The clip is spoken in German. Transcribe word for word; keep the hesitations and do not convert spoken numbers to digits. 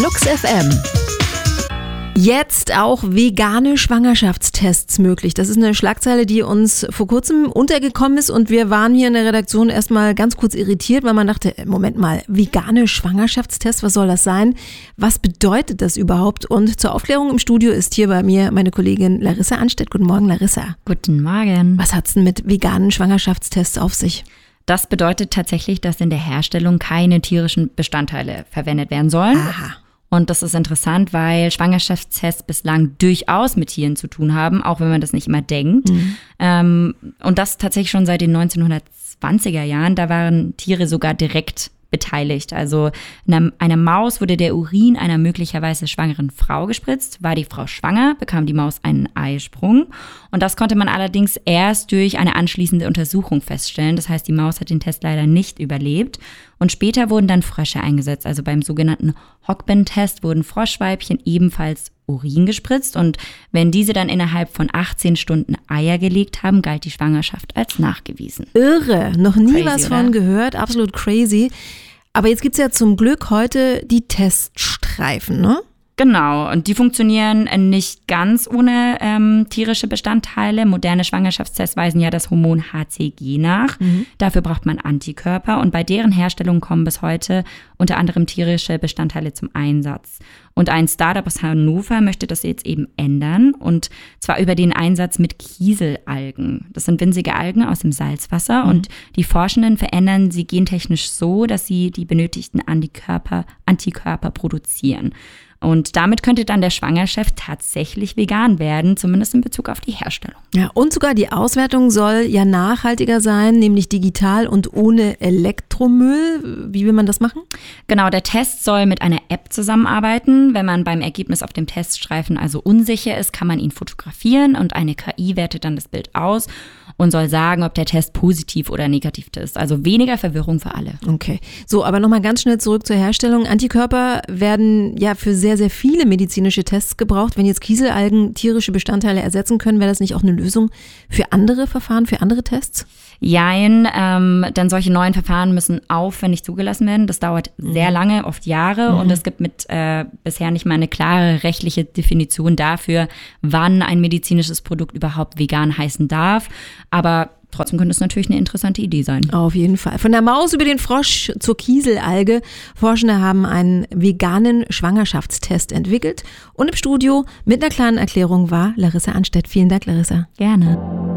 Flux F M. Jetzt auch vegane Schwangerschaftstests möglich. Das ist eine Schlagzeile, die uns vor kurzem untergekommen ist und wir waren hier in der Redaktion erstmal ganz kurz irritiert, weil man dachte, Moment mal, vegane Schwangerschaftstests, was soll das sein? Was bedeutet das überhaupt? Und zur Aufklärung im Studio ist hier bei mir meine Kollegin Larissa Anstedt. Guten Morgen, Larissa. Guten Morgen. Was hat's denn mit veganen Schwangerschaftstests auf sich? Das bedeutet tatsächlich, dass in der Herstellung keine tierischen Bestandteile verwendet werden sollen. Aha. Und das ist interessant, weil Schwangerschaftstests bislang durchaus mit Tieren zu tun haben, auch wenn man das nicht immer denkt. Mhm. Ähm, und das tatsächlich schon seit den neunzehnhundertzwanziger Jahren. Da waren Tiere sogar direkt beteiligt. Also einer, einer Maus wurde der Urin einer möglicherweise schwangeren Frau gespritzt. War die Frau schwanger, bekam die Maus einen Eisprung. Und das konnte man allerdings erst durch eine anschließende Untersuchung feststellen. Das heißt, die Maus hat den Test leider nicht überlebt. Und später wurden dann Frösche eingesetzt. Also beim sogenannten Hogbin-Test wurden Froschweibchen ebenfalls Urin gespritzt. Und wenn diese dann innerhalb von achtzehn Stunden Eier gelegt haben, galt die Schwangerschaft als nachgewiesen. Irre, noch nie Crazy, was oder? von gehört, absolut crazy. Aber jetzt gibt's ja zum Glück heute die Teststreifen, ne? Genau, und die funktionieren nicht ganz ohne ähm, tierische Bestandteile. Moderne Schwangerschaftstests weisen ja das Hormon H C G nach. Mhm. Dafür braucht man Antikörper und bei deren Herstellung kommen bis heute unter anderem tierische Bestandteile zum Einsatz. Und ein Startup aus Hannover möchte das jetzt eben ändern und zwar über den Einsatz mit Kieselalgen. Das sind winzige Algen aus dem Salzwasser mhm. und die Forschenden verändern sie gentechnisch so, dass sie die benötigten Antikörper, Antikörper produzieren. Und damit könnte dann der Schwangerschaft tatsächlich vegan werden, zumindest in Bezug auf die Herstellung. Ja, und sogar die Auswertung soll ja nachhaltiger sein, nämlich digital und ohne Elektromüll. Wie will man das machen? Genau, der Test soll mit einer App zusammenarbeiten. Wenn man beim Ergebnis auf dem Teststreifen also unsicher ist, kann man ihn fotografieren und eine K I wertet dann das Bild aus und soll sagen, ob der Test positiv oder negativ ist. Also weniger Verwirrung für alle. Okay, so, aber nochmal ganz schnell zurück zur Herstellung. Antikörper werden ja für sehr, sehr viele medizinische Tests gebraucht. Wenn jetzt Kieselalgen tierische Bestandteile ersetzen können, wäre das nicht auch eine Lösung für andere Verfahren, für andere Tests? Jein, ähm, denn solche neuen Verfahren müssen aufwendig zugelassen werden. Das dauert mhm. sehr lange, oft Jahre. Mhm. Und es gibt mit äh, bisher nicht mal eine klare rechtliche Definition dafür, wann ein medizinisches Produkt überhaupt vegan heißen darf. Aber trotzdem könnte es natürlich eine interessante Idee sein. Auf jeden Fall. Von der Maus über den Frosch zur Kieselalge. Forschende haben einen veganen Schwangerschaftstest entwickelt. Und im Studio mit einer kleinen Erklärung war Larissa Anstedt. Vielen Dank, Larissa. Gerne.